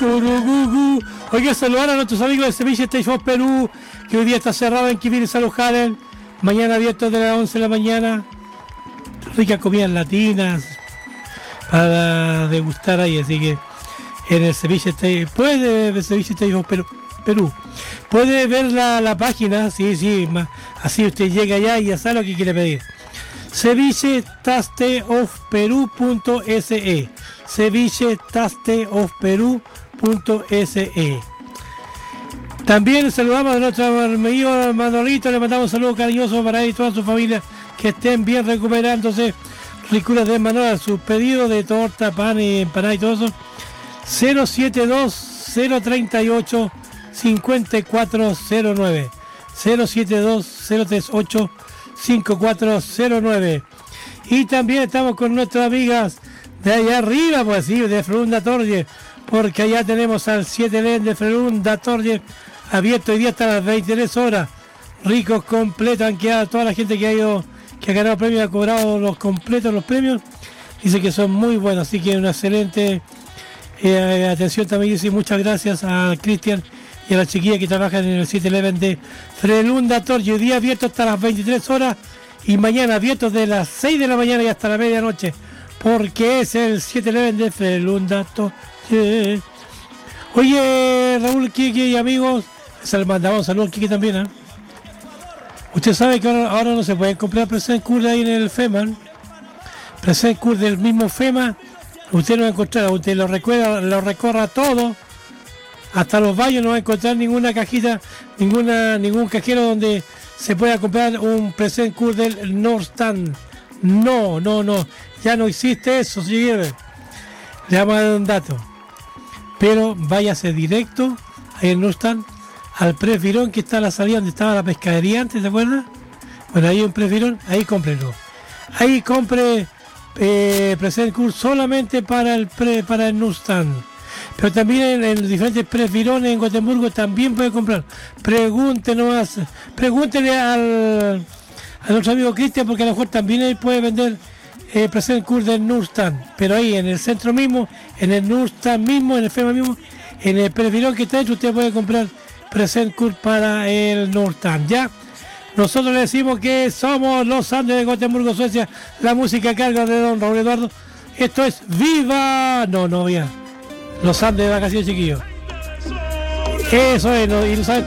Oiga, saludar a nuestros amigos de Ceviche Steak House Perú, que hoy día está cerrado en Kibir Salud Halen. Mañana abierto de las 11 de la mañana. Ricas comidas latinas para degustar ahí, así que en el Ceviche Steak, puede ver Ceviche Steak House Perú. Puede ver la página, sí, así usted llega allá y ya sabe lo que quiere pedir. cevichetasteofperú.se cevichetasteofperú.se. También saludamos a nuestro amigo Manolito, le mandamos un saludo cariñoso para él y toda su familia, que estén bien recuperándose. Ricuras de Manuel, sus pedidos de torta, pan y empanada y todo eso. 072-038-5409 072-038-5409. Y también estamos con nuestras amigas de allá arriba, pues sí, de Frelunda Torje, porque allá tenemos al 7 de Frelunda Torje abierto hoy día hasta las 23 horas. Ricos, completos, han quedado toda la gente que ha ido, que ha ganado premios, ha cobrado los completos, los premios. Dice que son muy buenos, así que una excelente atención también. Dice muchas gracias a Cristian y a la chiquilla que trabajan en el 7-Eleven de Frelunda Torje. Hoy día abierto hasta las 23 horas y mañana abierto de las 6 de la mañana y hasta la medianoche, porque es el 7-Eleven de Frelunda Torje. Oye, Raúl, Kike y amigos, les mandamos saludos a Kike también, ¿eh? Usted sabe que ahora no se puede comprar Present Cool ahí en el FEMA. Present Cool del mismo FEMA, usted no va a encontrar, usted lo recorra todo, hasta los baños no va a encontrar ninguna cajita, ningún cajero donde se pueda comprar un Present Cool del Nordstand. No, ya no existe eso, señores. Le vamos a dar un dato. Pero váyase directo ahí en Nordstand al Prefirón, que está a la salida donde estaba la pescadería antes, ¿te acuerdas? Bueno, ahí en Prefirón, ahí cómprelo. Ahí compre Present Cool solamente para el Nordstand. Pero también en los diferentes Prefirones en Gotemburgo también puede comprar. Pregúntele a nuestro amigo Cristian, porque a lo mejor también él puede vender Present Cool del Nordstand. Pero ahí en el centro mismo, en el Nordstand mismo, en el FEMA mismo, en el Prefirón que está hecho, usted puede comprar Present Cool para el Nordstand. Ya, nosotros le decimos que somos los Andes de Gotemburgo, Suecia. La música a cargo de don Raúl Eduardo. Esto es Viva Novia. Los Andes de vacaciones, chiquillos. Eso es, y lo saben.